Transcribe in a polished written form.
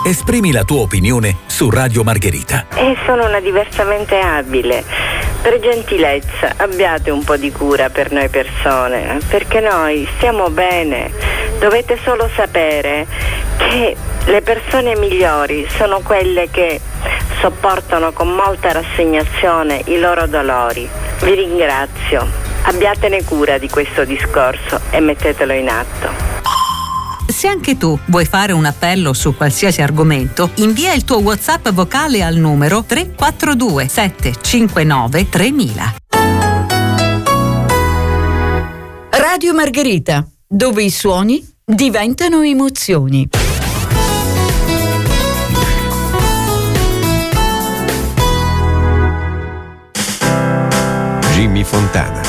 Esprimi la tua opinione su Radio Margherita. Sono una diversamente abile. Per gentilezza, abbiate un po' di cura per noi persone, perché noi stiamo bene. Dovete solo sapere che le persone migliori sono quelle che sopportano con molta rassegnazione i loro dolori. Vi ringrazio. Abbiatene cura di questo discorso e mettetelo in atto. Se anche tu vuoi fare un appello su qualsiasi argomento, invia il tuo WhatsApp vocale al numero 342 759 3000. Radio Margherita, dove i suoni diventano emozioni. Jimmy Fontana